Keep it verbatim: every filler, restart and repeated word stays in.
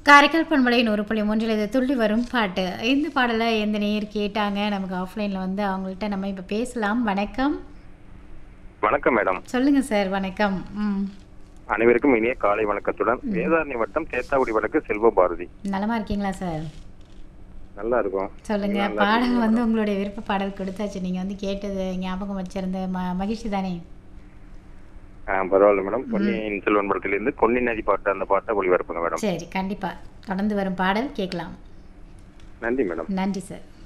காரைக்கால் பண்பலை நூறு புள்ளி மூன்றில் இது துள்ளி வரும் பாட்டு. இந்த பாடலை எந்த நேயர் கேட்டாங்க, நமக்கு ஆஃப்லைனில் வந்து அவங்கள்ட்ட நம்ம இப்போ பேசலாம். வணக்கம். வணக்கம் மேடம். சொல்லுங்க சார். வணக்கம். ம் அனைவருக்கும் இனிய காலை வணக்கத்துடன் வேதாரண்ய வட்டம் தேத்தாக்குடி வடக்கு செல்வ பாரதி. நலமா இருக்கீங்களா சார்? நல்லா இருக்கும். சொல்லுங்க. பாடல் வந்து உங்களுடைய விருப்ப பாடல் கொடுத்தாச்சு. நீங்கள் வந்து கேட்டது ஞாபகம் வச்சிருந்த ம மகிழ்ச்சி தானே? ஆ பரவாயில்ல மேடம். பொன்னியின் செல்வன் படத்திலிருந்து பொன்னி நதி பாட்டு அந்த பாட்டை ஒளிபரப்புங்க மேடம். சரி, கண்டிப்பாக தொடர்ந்து வரும் பாடல் கேட்கலாம். நன்றி மேடம். நன்றி சார்.